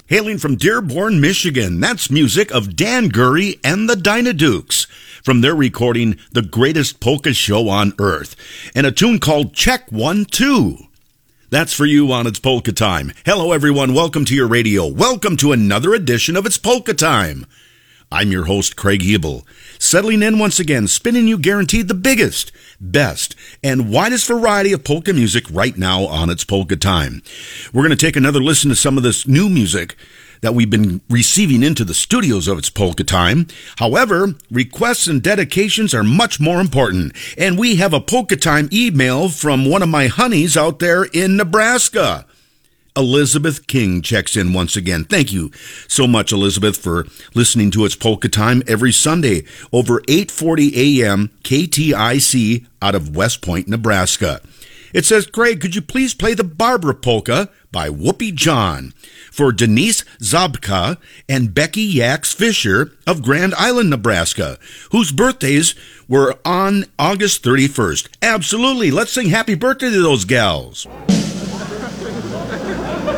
Hailing from Dearborn, Michigan, that's music of Dan Gurry and the Dynadukes from their recording The Greatest Polka Show on Earth, and a tune called Check 1 2. That's for you on It's Polka Time. Hello everyone, welcome to your radio. Welcome to another edition of It's Polka Time. I'm your host, Craig Hebel, settling in once again, spinning you guaranteed the biggest, best, and widest variety of polka music right now on It's Polka Time. We're going to take another listen to some of this new music that we've been receiving into the studios of It's Polka Time. However, requests and dedications are much more important, and we have a Polka Time email from one of my honeys out there in Nebraska. Elizabeth King checks in once again. Thank you so much, Elizabeth, for listening to It's Polka Time every Sunday over 8:40 a.m. KTIC out of West Point, Nebraska. It says, Craig, could you please play the Barbara Polka by Whoopi John for Denise Zabka and Becky Yax Fisher of Grand Island, Nebraska, whose birthdays were on August 31st. Absolutely. Let's sing happy birthday to those gals.